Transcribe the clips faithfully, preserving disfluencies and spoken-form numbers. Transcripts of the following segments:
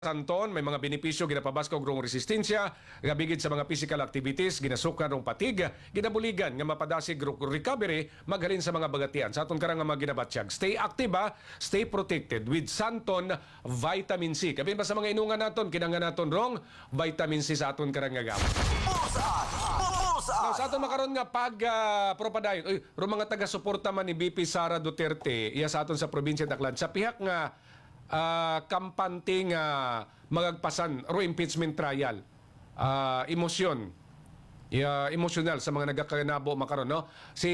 Santon, may mga benepisyo ginapabasko grong resistensya, gabigid sa mga physical activities, ginasukan rong patig, ginabuligan nga mapadasig grong recovery, maghalin sa mga bagatian. Sa aton karang nga mga ginabatsyag. Stay active ha, stay protected with Santon Vitamin C. Kabin pa sa mga inungan naton, kinanga naton rong vitamin C sa aton karang nga gamit. Now, sa aton makaron nga pag uh, propadayon, uy, ro mga taga-suporta man ni B P Sara Duterte, iya sa aton sa probinsya ng Aklan, sa pihak nga uh, kampante nga magagpasan ro impeachment trial. Uh, emosyon. Yeah, emosyonal sa mga nagakaganabo makaron, no? Si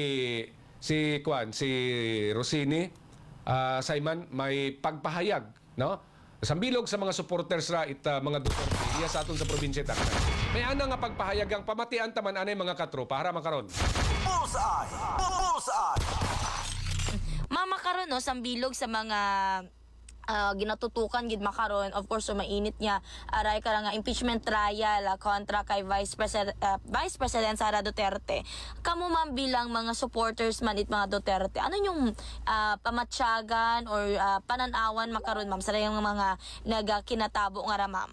si Kwan, si Rosini, uh, Simon may pagpahayag, no? Sambilog sa mga supporters ra it uh, mga Duterte iya sa aton sa probinsya ta. May ana nga pagpahayag ang pamatian taman anay mga katropa para makaron. Bullseye! Bullseye! Mama karon no sambilog sa mga uh, ginatutukan gid makaron, of course so mainit niya aray kara nga impeachment trial uh, kontra kay Vice President uh, Vice President Sara Duterte. Kamo man bilang mga supporters man it mga Duterte, ano yung uh, pamatsyagan or uh, pananawan makaron ma'am sa yung mga nagakinatabo nga ra ma'am?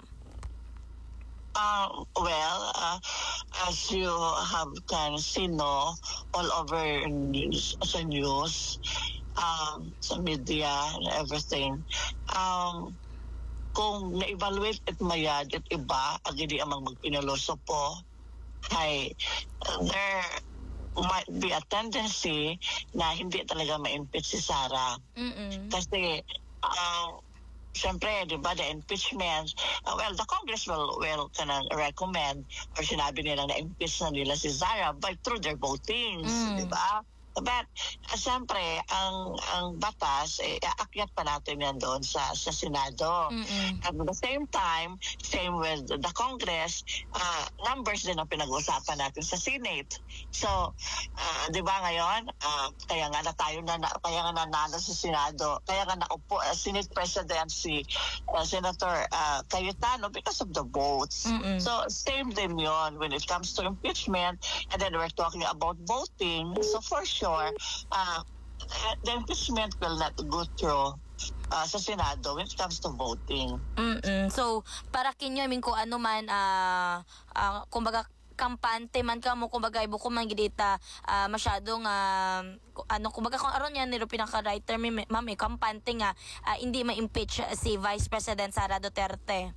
Uh, well, uh, as you have can seen, no, all over news, sa news, um, sa media, and everything, um, kung na-evaluate at mayad at iba, ang hindi amang magpinaloso po, ay, uh, there might be a tendency na hindi talaga ma-impeach si Sara. Mm-mm. Kasi, uh, siyempre, di ba, the impeachment, uh, well, the Congress will, will kanang recommend or sinabi nila na impeach na nila si Sara by through their votings, Mm. di ba? But, uh, siyempre, ang ang batas, eh, aakyat pa natin yan doon sa, sa Senado. Mm-mm. At the same time, same with the Congress, uh, numbers din ang pinag-uusapan natin sa Senate. So, uh, di ba ngayon, uh, kaya nga na tayo na, kaya nga nanalo sa Senado, kaya nga naupo, uh, Senate President si uh, Senator uh, Cayetano because of the votes. Mm-mm. So, same din yun when it comes to impeachment, and then we're talking about voting. So, for sure, uh, the impeachment will not go through uh, sa Senado when it comes to voting. Mm-mm. So, para kinyo, I mean, kung ano man, ah, ah, kumbaga, kampante man ka mo, kumbaga, ibo ko man gidita, ah, masyadong, ah, ano, kumbaga, kung aron yan, nilo pinaka-writer, ma'am, eh, kampante nga, ah, hindi ma-impeach si Vice President Sara Duterte.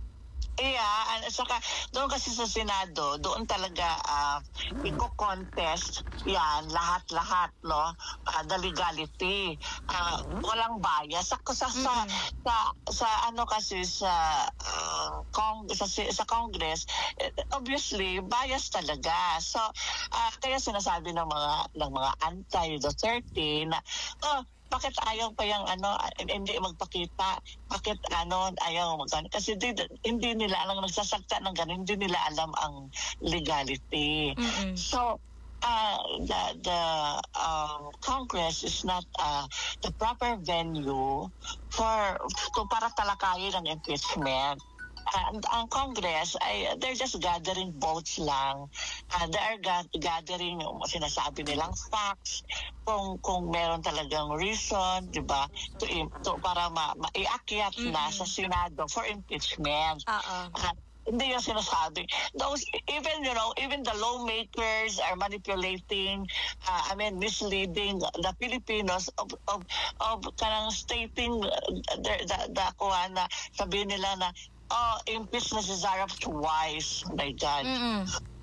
Yeah, at saka doon kasi sa Senado, doon talaga uh, iko-contest yan, lahat-lahat, no? Uh, the legality. Uh, walang bias. Sa, sa, sa, sa, sa ano kasi sa, uh, kong, sa, sa Congress, eh, obviously, bias talaga. So, uh, kaya sinasabi ng mga, ng mga anti-Duterte na, oh, bakit ayaw pa yung ano, hindi magpakita? Bakit ano, ayaw mag Kasi di, hindi nila alam, nagsasagta ng ganun, hindi nila alam ang legality. Mm-mm. So, uh, the, the um, Congress is not uh, the proper venue for to para talakayin ang impeachment. And ang Congress, ay, they're just gathering votes lang. Uh, they are ga- gathering, sinasabi nilang facts, kung kung meron talagang reason, di ba, to, to, para ma, maiakyat mm-hmm. na sa Senado for impeachment. Uh-uh. Uh, hindi yung sinasabi. Those, even, you know, even the lawmakers are manipulating, uh, I mean, misleading the Filipinos of, of, of kanang stating uh, the, the, the, kuha na, sabihin nila na, oh, impeach na si Sara twice. Oh my God. Mm-mm.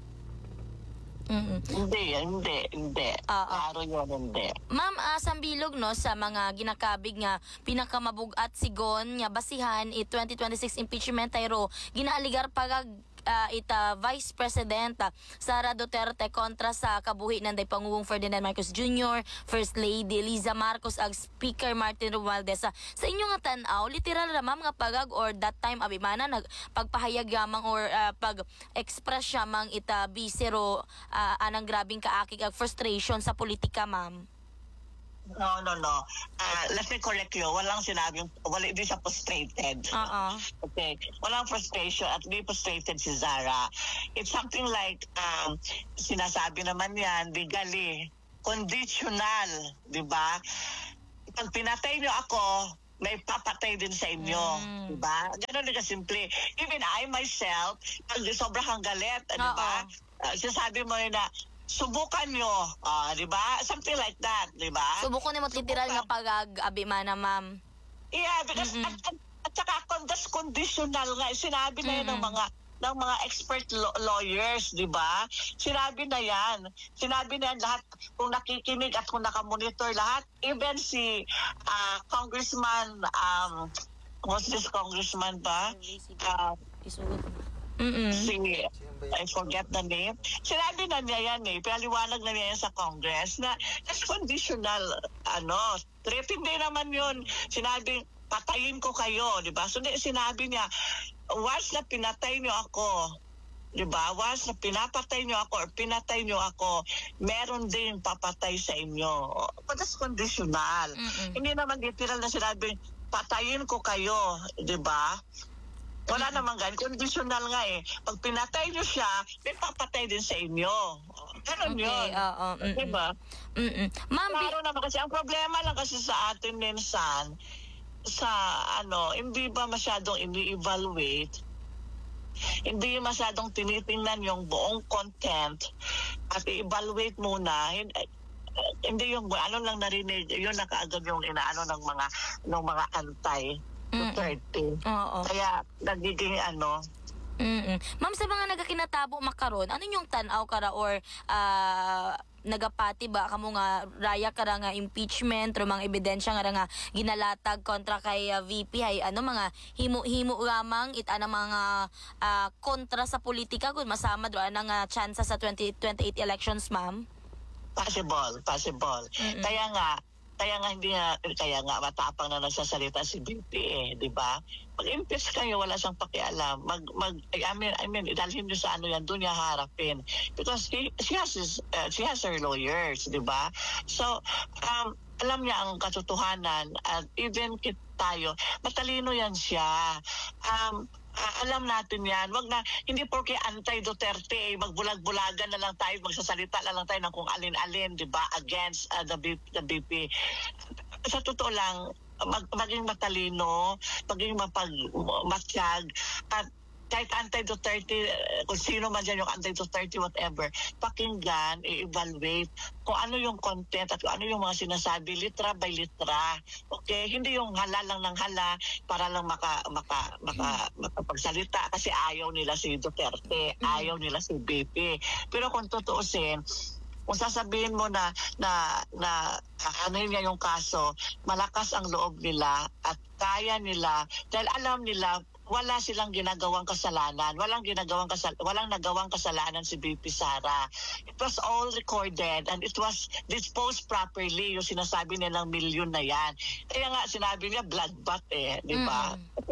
Mm-mm. Hindi, hindi, hindi. Ah, ah. Klaro yun, hindi. Ma'am, uh, sambilog no sa mga ginakabig nga pinakamabug-at sigon nga basihan i twenty twenty-six impeachment tayro ginaaligar pagag uh, ita Vice President uh, Sara Duterte kontra sa kabuhi nanday Pangulong Ferdinand Marcos Junior, First Lady Liza Marcos ag Speaker Martin Romualdez. Uh, sa inyo nga tan-aw literal ra ma'am nga pagag or that time abimana nag pagpahayag yamang or uh, pag-express yamang ita bisero uh, anang grabing kaakig ag frustration sa politika ma'am? No, no, no. Uh, let me correct you. Walang sinabing, wala, hindi siya frustrated. Uh-uh. Okay. Walang frustration at hindi frustrated si Sara. It's something like, um, sinasabi naman yan, legally, conditional, di ba? Pag pinatay niyo ako, may papatay din sa inyo. Mm. Diba? Ganun din kasimple. Even I myself, pag sobrang galit, ah, diba? Uh, sinasabi mo yun na, subukan nyo. Ah, diba? Something like that. Diba? Subuko ni mo literal nga pag-abi mana, ma'am. Yeah, because Mm-mm. at, at, at saka con- that's conditional nga. Sinabi na yan ng Mm-mm. mga ng mga expert law- lawyers, di ba? Sinabi na yan. Sinabi na yan lahat, kung nakikinig at kung nakamonitor lahat, even si ah, Congressman, um, what's this congressman ba? Ah, Isugot. Mm-mm. si, I forget the name. Sinabi na niya yan eh, pinaliwanag na niya yan sa Congress na that's conditional, ano, threat, hindi naman yun. Sinabi, patayin ko kayo, di ba? So sinabi niya, once na pinatay niyo ako, di ba? Once na pinapatay niyo ako or pinatay niyo ako, meron din papatay sa inyo. But that's conditional. Mm-mm. Hindi naman literal na sinabi, patayin ko kayo, di ba? Wala naman ganun. Conditional nga eh. Pag pinatay niyo siya, may papatay din sa inyo. Ganun Okay, yun. oo. Mm-mm. Diba? Mm-mm. Ma'am, bi- Klaro naman kasi ang problema lang kasi sa atin minsan sa ano, hindi ba masyadong ini-evaluate, hindi masyadong tinitingnan yung buong content at i-evaluate muna. Hindi, hindi yung ano lang narinig, yun na kaagad yung inaano ng mga ng mga antay thirty. oo. Kaya nagiging ano, Mm-mm. Ma'am, sa mga nagakinatabo makaron, ano yung tanaw kara or ah, nagapati ba kamo nga raya kara nga impeachment or mga ebidensya nga ra nga ginalatag kontra kay ah, V P hay ano mga himo-himo lamang it ana mga ah, kontra sa politika kun masama do ana nga chance sa twenty twenty-eight elections, ma'am? possible, possible. Mm-mm. Kaya nga, kaya nga hindi nga, kaya nga matapang na nagsasalita si B P eh, di ba? Pag-impeach kayo, wala siyang pakialam. Mag, mag, I mean, I mean, idalhin niyo sa ano yan, doon niya harapin. Because he, she has his, uh, she has her lawyers, di ba? So, um, alam niya ang katotohanan at even kit tayo, matalino yan siya. Um, ah, alam natin yan. Wag na, hindi porke anti-Duterte, eh, magbulag-bulagan na lang tayo, magsasalita na lang tayo ng kung alin-alin, di ba, against uh, the, B, the B P. Sa totoo lang, mag, maging matalino, maging mapag, matyag, at kahit anti-Duterte, eh, kung sino man dyan yung anti-Duterte, whatever, pakinggan, i-evaluate kung ano yung content at kung ano yung mga sinasabi, litra by litra. Okay? Hindi yung hala lang ng hala para lang maka, maka, maka, makapagsalita kasi ayaw nila si Duterte, ayaw nila si B P. Pero kung tutuusin, kung sasabihin mo na na na ano niya yung kaso, malakas ang loob nila at kaya nila dahil alam nila wala silang ginagawang kasalanan, walang ginagawang kasal walang nagawang kasalanan si B P Sara. It was all recorded and it was disposed properly, yung sinasabi nilang milyon na yan. Kaya nga sinabi niya bloodbath eh, di ba?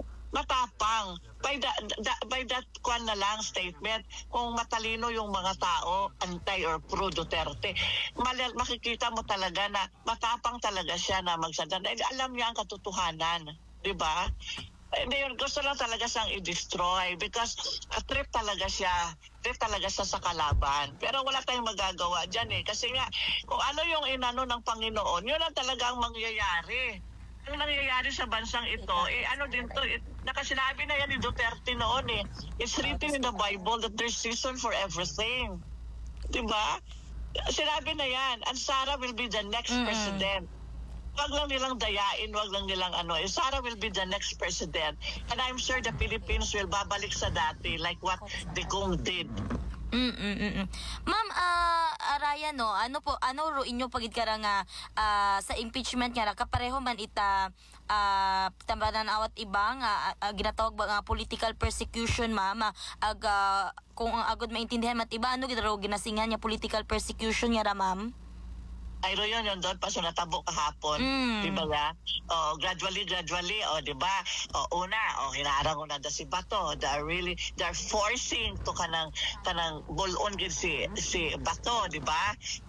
Matapang. By, the, the, by that kwan na lang statement, kung matalino yung mga tao, anti or pro Duterte, mal- makikita mo talaga na matapang talaga siya na magsalita. Dahil alam niya ang katotohanan. Di ba? Hindi yun, gusto lang talaga siyang i-destroy because a trip talaga siya. Trip talaga siya sa kalaban. Pero wala tayong magagawa dyan eh. Kasi nga, kung ano yung inano ng Panginoon, yun ang talaga ang mangyayari. Ang nangyayari sa bansang ito, eh ano din to, eh, nakasinabi na yan ni Duterte noon eh. It's written in the Bible that there's season for everything. Diba? Sinabi na yan, and Sara will be the next Mm-mm. president. Wag lang nilang dayain, wag lang nilang ano, eh, Sara will be the next president. And I'm sure the Philippines will babalik sa dati like what Digong did. Mm, mm, mm, mm. Ma'am, ah Araya no, ano po ano ro inyo pagid kara nga ah, sa impeachment nga ra, kapareho man ita ah tambanan awat iba nga ah, ginatawag ba nga political persecution, ma'am, ah, ag ah, kung ang agod maintindihan mat iba ano gid ro ginasingan nga political persecution nga ra, ma'am? Ayro yun, yun doon pa sa natabo kahapon. Mm. Di ba nga? O, gradually, gradually, o, di ba? O, una, o, hinarang ko na da si Bato. They're really, they're forcing to kanang, kanang bulon gid si, si Bato, di ba? But,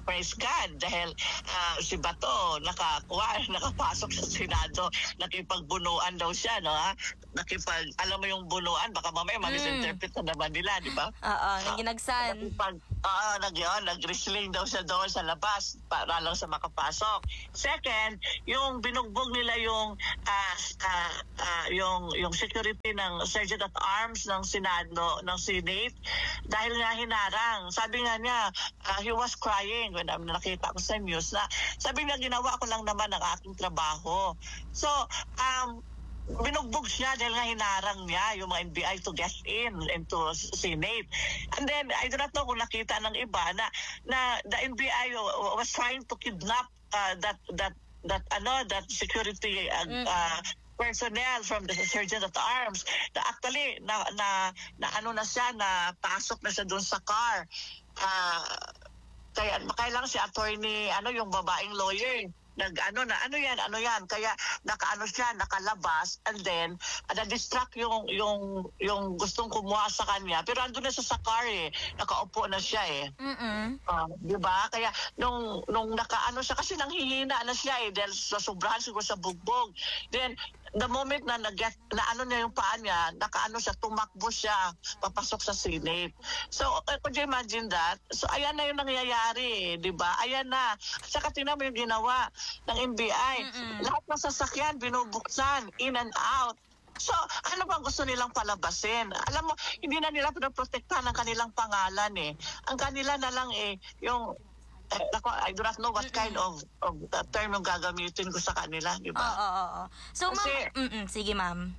praise God dahil ah, si Bato nakakuha, nakapasok sa Senado, nakipagbunuan daw siya, no? Ha? Nakipag, alam mo yung bunuan, baka mamaya ma-misinterpret na naman nila, di ba? Oo, naginagsan. Nakipag, oo, nag, yun, nag-wrestling daw siya doon sa labas para lang sa makapasok. Second, yung binugbog nila yung ah, ah, ah, yung yung security ng Sergeant at Arms ng Senado, ng Senate dahil nga hinarang. Sabi nga niya, ah, he was crying when um, nakita ko sa news na sabi niya, ginawa ko lang naman ang aking trabaho. So, um, binugbog siya dahil nga hinarang niya yung mga N B I to get in into Senate. And then, I do not know kung nakita ng iba na, na the N B I was trying to kidnap uh, that, that, that, ano, that security uh, uh, personnel from the Sergeant at Arms. Na actually, na, na, na ano na siya, na pasok na siya doon sa car. Uh, kaya makailang si attorney, ano, yung babaeng lawyer, nag ano na ano yan ano yan kaya nakaano siya nakalabas and then uh, na-distract yung yung yung gustong kumuha sa kanya pero andun na siya sa car eh nakaupo na siya eh Mm-mm. uh, di ba kaya nung nung nakaano siya kasi nanghihina na siya eh dahil sa sobrahan siguro sa bugbog then the moment na nag-get, na ano niya yung paa niya, nakaano siya, tumakbo siya, papasok sa Senate. So, uh, could you imagine that? So, ayan na yung nangyayari, di ba? Ayan na. At saka tingnan mo yung ginawa ng N B I. Mm-mm. Lahat ng sasakyan, binubuksan, in and out. So, ano bang gusto nilang palabasin? Alam mo, hindi na nila pinaprotektahan ang kanilang pangalan eh. Ang kanila na lang eh, yung eh, ako, I do not know what kind of, of uh, term yung gagamitin ko sa kanila, di ba? Oo, oo, oo. So, ma'am, Kasi- mm-mm, sige, ma'am.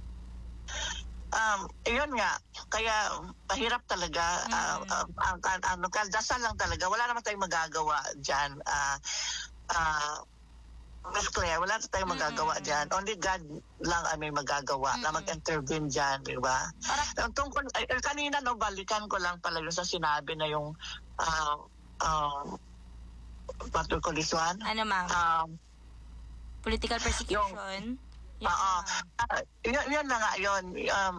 Um, yun nga, kaya mahirap talaga. Uh, uh, ang, ang, ano, dasal lang talaga. Wala naman tayong magagawa dyan. Uh, uh, Miss Claire, wala na tayong magagawa dyan. Only God lang ang may magagawa na mag-intervene dyan, di ba? Ang tungkol, ay, eh, kanina, no, balikan ko lang pala yung sa sinabi na yung uh, um, what do you call this one? Ano, ma'am? Um, Political persecution? Yes, Oo. ma'am. Ah, yun, yun na nga yun. Um,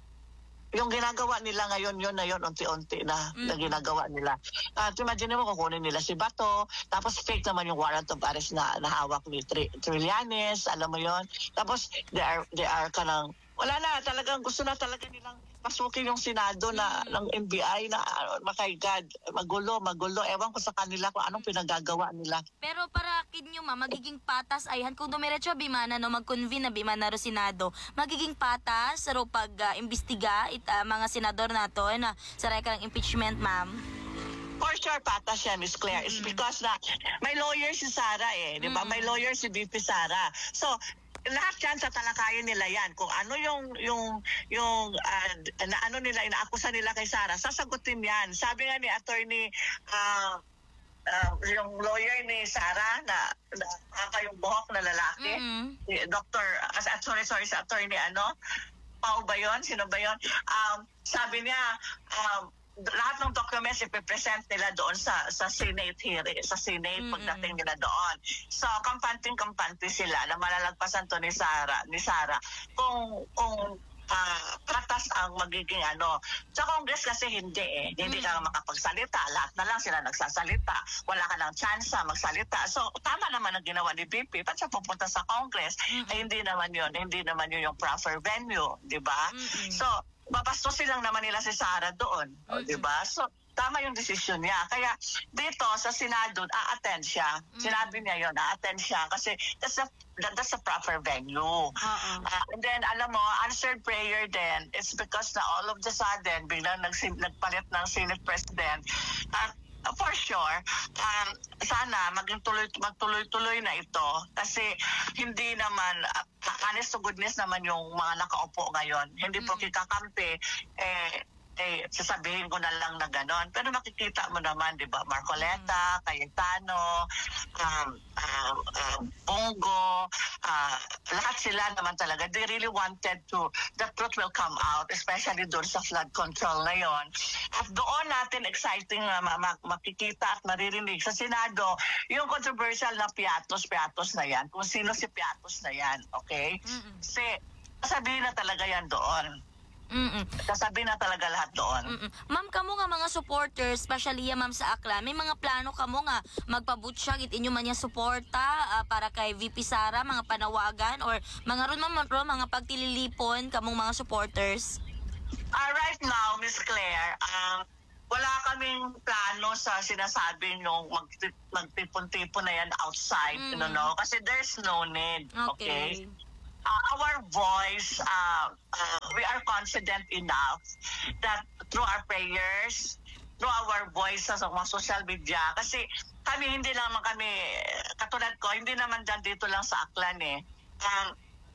yung ginagawa nila ngayon, yun na yun, unti-unti na, na ginagawa nila. At imagine mo, kukunin nila si Bato, tapos fake naman yung warrant of arrest na nahawak ni Tri- Trillanes, alam mo yun. Tapos, they are, they are kanang, wala na, talagang gusto na talaga nilang pasukin yung Senado na ng N B I na, uh, my God, magulo, magulo. Ewan ko sa kanila kung anong pinagagawa nila. Pero para kinyo, ma'am, magiging patas ayhan kung dumiretso bimana no mag-convene na bimana ro Senado, magiging patas ro pag uh, imbestiga it uh, mga senador nato na sa reka ng impeachment, ma'am. For sure, patas siya, Miss Claire. It's because na may lawyer si Sara eh, di ba? May lawyer si V P Sara. So, lahat yan sa talakayin nila yan. Kung ano yung yung yung uh, na ano nila inaakusa nila kay Sara, sasagutin yan. Sabi nga ni attorney uh, uh, yung lawyer ni Sara na, na uh, yung buhok na lalaki, Mm-hmm. si Doctor as uh, sorry sorry sa attorney ano, Pao ba yun? Sino ba yun? Um, sabi niya um, lahat ng documents ipipresent nila doon sa sa Senate hearing, sa Senate Mm-mm. pagdating nila doon. So, kampanting-kampante sila na malalagpasan to ni Sara, ni Sara. Kung kung uh, patas ang magiging ano. Sa Congress kasi hindi eh. Hindi ka makapagsalita. Lahat na lang sila nagsasalita. Wala ka ng chance magsalita. So, tama naman ang ginawa ni B P. Ba't siya pupunta sa Congress? Eh, hindi naman yun. Hindi naman yun yung proper venue. Di ba? So, babastosin lang naman nila si Sara doon. O, di ba? So, tama yung desisyon niya. Kaya dito sa Senado, a-attend siya. Sinabi niya yun, a-attend siya kasi that's a, that, that's a proper venue. Oo. Uh, and then, alam mo, answered prayer then, it's because na all of the sudden, biglang nagsin- nagpalit ng Senate President. At uh, for sure, um, sana maging tuloy, magtuloy-tuloy na ito kasi hindi naman, uh, honest to goodness naman yung mga nakaupo ngayon. Hindi po kikakampi, eh, eh, sasabihin ko na lang na gano'n. Pero makikita mo naman, di ba, Marcoleta, Cayetano, um, um, um, Bongo, uh, lahat sila naman talaga, they really wanted to, the truth will come out, especially doon sa flood control na yon. At doon natin exciting na ma- ma- makikita at maririnig sa Senado, yung controversial na Piatos-Piatos na yan, kung sino si Piatos na yan, okay? Kasi sabihin na talaga yan doon. Mm-mm. Kasabi na talaga lahat doon. Mm-mm. Ma'am, kamo nga mga supporters, especially ya ma'am sa Aklan, may mga plano kamo nga magpabutsyag it inyo man niya suporta ah, para kay V P Sara, mga panawagan or mga ron ma'am ron, mga pagtililipon kamong mga supporters? Ah, right now, Miss Claire, ah, wala kaming plano sa sinasabi nyo mag, magtipon-tipon na yan outside, Mm. you know, kasi there's no need, okay? Okay. Uh, our voice, uh, uh, we are confident enough that through our prayers, through our voice sa mga social media, kasi kami hindi naman kami, katulad ko, hindi naman dyan dito lang sa Aklan eh. Um,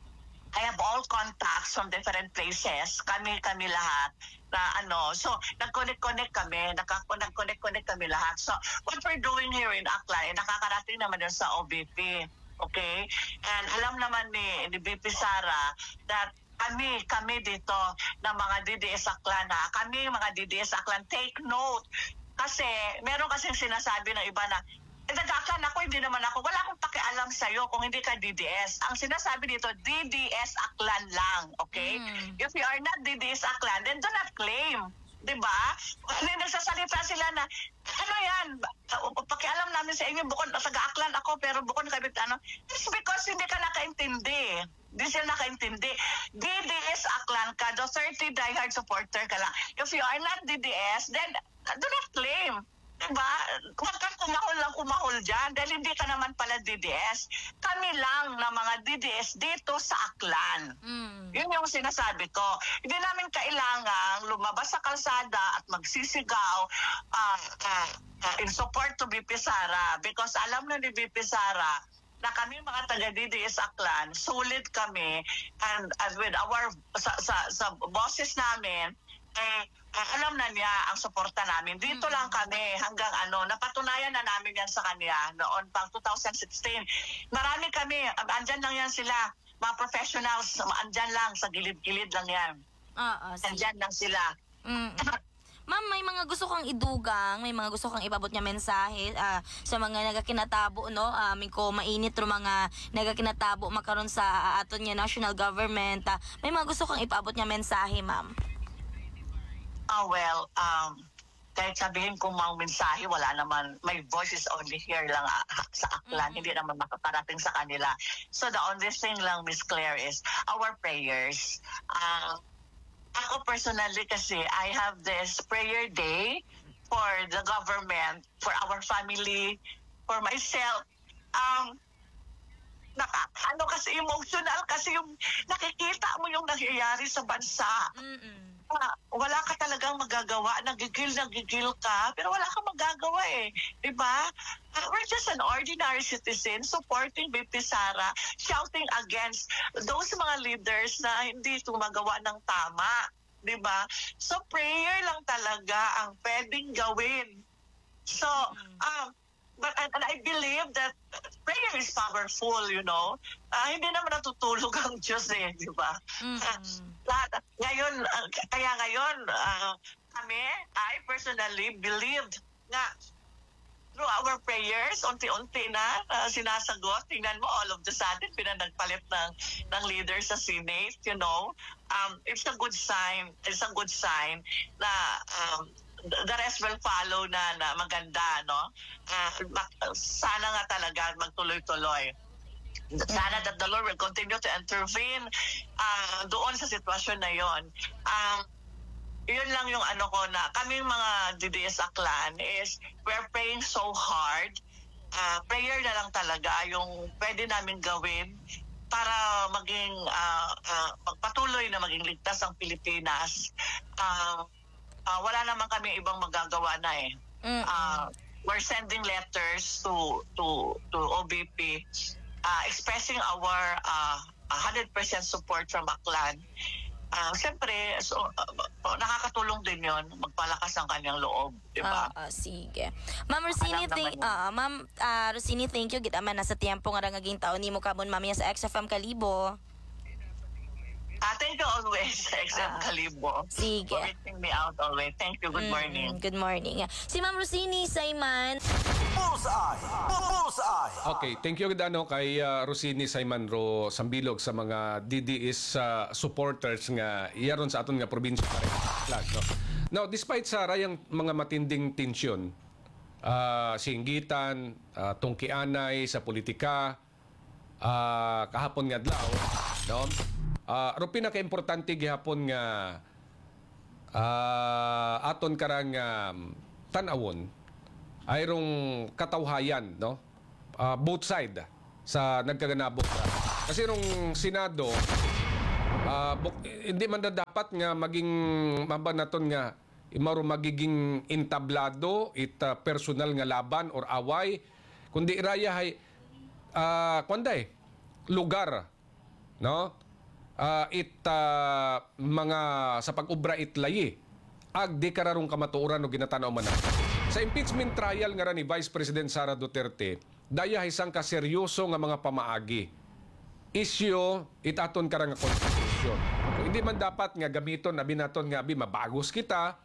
I have all contacts from different places. Kami, kami lahat. Na ano, so, nag-connect-connect kami. Naka, nag-connect-connect kami lahat. So, what we're doing here in Aklan, eh, nakakarating naman yun sa O B P. Okay? And alam naman ni, ni B P Sara that kami, kami dito na mga D D S Aklan ha. Kami, mga D D S Aklan, take note. Kasi, meron kasing sinasabi ng iba na, eh, nag-aklan ako, hindi naman ako. Wala akong pakialam sa'yo kung hindi ka D D S. Ang sinasabi dito, D D S Aklan lang, okay? Mm. If you are not D D S Aklan, then do not claim. Diba? Ano yung nagsasalita sila na, ano yan, uh, pakialam namin sa inyo, bukod, taga-Aklan ako, pero bukod kami, ano, it's because hindi ka nakaintindi. Hindi sila nakaintindi. D D S Aklan ka, the thirty diehard supporter ka lang. If you are not D D S, then uh, do not claim. Diba? Huwag kang kumahol lang kumahol dyan dahil hindi ka naman pala D D S. Kami lang na mga D D S dito sa Aklan. Mm. Yun yung sinasabi ko. Hindi namin kailangang lumabas sa kalsada at magsisigaw uh, uh, uh, in support to B P Sara because alam na ni B P Sara na kami mga taga-D D S Aklan, sulit kami and, and with our, sa, sa, sa bosses namin, eh, eh, alam na niya ang suporta namin. Dito lang kami hanggang ano, napatunayan na namin yan sa kanya noon pang two thousand sixteen. Marami kami, andyan lang yan sila, mga professionals, andyan lang, sa gilid-gilid lang yan. Ah, ah, sige. Andyan lang sila. Mm. Ma'am, may mga gusto kang idugang, may mga gusto kang ipabot nga mensahe ah, sa mga nagakinatabo, no? Amin ko mainit ro mga nagakinatabo makaron sa ah, aton nga national government. Ah, may mga gusto kang ipabot nga mensahe, ma'am. Ah, well, um, kahit sabihin kong mga mensahe, wala naman, my voice is only here lang ah, sa Aklan, Mhm. hindi naman makaparating sa kanila. So the only thing lang, Miss Claire, is our prayers. Uh, ako personally kasi, I have this prayer day for the government, for our family, for myself. Um, naka, ano kasi, emotional kasi yung nakikita mo yung nangyayari sa bansa. Mm. Ah, wala ka talagang magagawa, nagigil, nagigil ka, pero wala kang magagawa eh. Diba? Uh, we're just an ordinary citizen supporting B P Sara, shouting against those mga leaders na hindi tumagawa ng tama. Diba? So prayer lang talaga ang pwedeng gawin. So, um, but and, and I believe that prayer is powerful, you know. Ah, hindi naman natutulog ang Diyos eh, di ba? Mm. Ah, lahat, ngayon, ah, kaya ngayon, ah, kami, I personally believed nga through our prayers, unti-unti na ah, sinasagot. Tingnan mo, all of the sudden, pinanagpalit ng, ng leader sa Senate, you know. Um, it's a good sign, it's a good sign na um, the rest will follow na, na maganda, no? Uh, sana nga talaga magtuloy-tuloy. Sana that the Lord will continue to intervene uh, doon sa sitwasyon na yon. Um, yun lang yung ano ko na kaming mga D D S Aklan is we're praying so hard. Uh, prayer na lang talaga yung pwede namin gawin para maging uh, uh, magpatuloy na maging ligtas ang Pilipinas. Uh, uh, wala naman kami ibang magagawa na eh. Mm. Uh, we're sending letters to to to O B P uh, expressing our uh, one hundred percent support from Aklan. Uh, Siyempre, so, uh, nakakatulong din yon magpalakas ang kanyang loob, di ba? Ah, ah, sige. Ma'am Rosini, Alam thank, naman yun. ah, ma'am ah, Rosini, thank you. Kita man nasa tiempo nga rangaging taon nimo kamon mamaya sa X F M Kalibo. Ah, thank you always, Ah, except Kalibo. sige. For reaching me out always. Thank you. Good morning. Mm, good morning. Si Ma'am Rosini Sayman. Bullseye. Bullseye. Okay, thank you ano kay uh, Rosini Simon Ro Sambilog sa mga D D S uh, supporters nga iyaron sa aton nga probinsya pa rin. Lag, no? Now, despite sa rayang mga matinding tensyon, uh, singgitan, uh, tungkianay sa politika, uh, kahapon nga adlaw, no? Uh, ro pinaka-importante gihapon nga uh, aton karang um, tan-awon ay rong katawhayan, no? Uh, both side sa nagkaganabok. Kasi rong Senado, uh, buk- hindi man na dapat nga maging mamba naton nga imaro magiging entablado it uh, personal nga laban or away, kundi raya hay uh, kwanday lugar, no? Uh, it uh, mga sa pag-ubra it layi ag di kararong kamatuoran o ginatanaw man na. Sa impeachment trial nga ra ni Vice President Sara Duterte, daya isang kaseryoso nga mga pamaagi. Isyo itaton karang nga konstitusyon. Kung hindi man dapat nga gamiton abi naton nga abi mabagos kita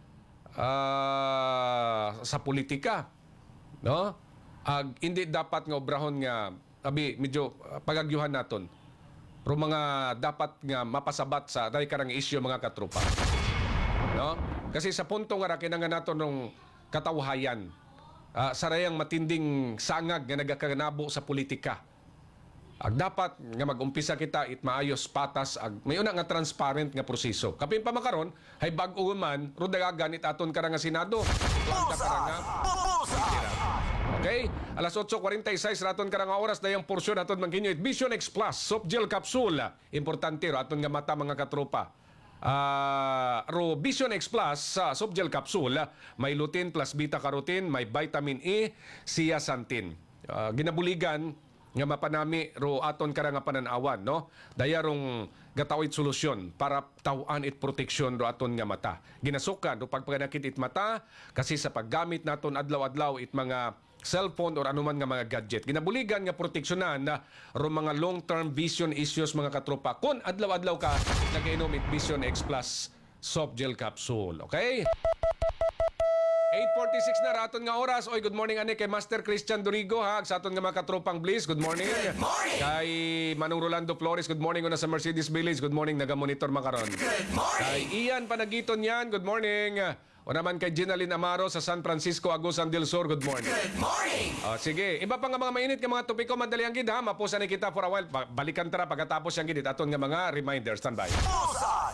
ah, sa politika, no? Ag hindi dapat nga obrahon nga abi medyo ah, pagagyuhan naton. Pero mga dapat nga mapasabat sa dahil karang isyo mga katropa. No? Kasi sa punto nga ra kinanga naton nung katawhayan, uh, sarayang matinding sangag nga nagakaganabo sa politika. Ag dapat nga mag-umpisa kita it maayos patas ag may una nga transparent nga proseso. Kapin pa makaron hay bag-o man ro dagagan it aton karang nga Senado. Planta karang nga Bullseye. Okay? Alas eight forty-six raton karang nga oras dayang porsyon aton mangkinyo it Vision X Plus soft gel capsule. Importante ro aton nga mata mga katropa. Uh, ro Vision X Plus sa soft gel capsule, may lutein plus beta-carotene, may vitamin E, zeaxanthin. Uh, ginabuligan nga mapanami ro aton karang nga pananawan, no? Daya rong gatawid solusyon para tawaan it proteksyon ro aton nga mata. Ginasukan ro pagpaganakit it mata kasi sa paggamit naton adlaw-adlaw it mga cellphone or anuman nga mga gadget. Ginabuligan nga proteksyonan na ro mga long-term vision issues mga katropa. Kung adlaw-adlaw ka nag-inom it Vision X Plus soft gel capsule. Okay? eight forty-six na raton nga oras. Oy, good morning ani kay Master Christian Dorigo ha. Sa aton nga mga katropang Bliss. Good morning. Good morning. Kay Manong Rolando Flores. Good morning una sa Mercedes Village. Good morning naga-monitor makaron. Good morning. Kay Ian Panagiton yan. Good morning. O naman kay Ginaline Amaro sa San Francisco, Agusan del Sur. Good morning. Good morning. O, sige. Iba pa nga mga mainit nga mga topiko madali ang gid ha. Mapusa ni kita for a while. Ba- Balikan tara pagkatapos yang gid aton nga mga reminders. Standby. Bullseye.